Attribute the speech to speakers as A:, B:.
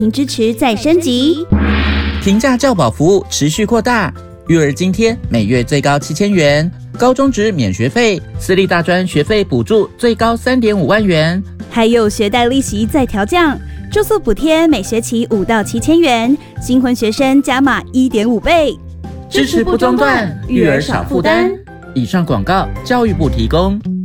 A: 您支持再升级。
B: 平价教保服务持续扩大，育儿津贴每月最高7000元，高中职免学费，私立大专学费补助最高3.5万元，
A: 还有学贷利息再调降，住宿补贴每学期5到7千元，新婚学生加码1.5倍，
B: 支持不中断，育儿少负担。以上广告，教育部提供。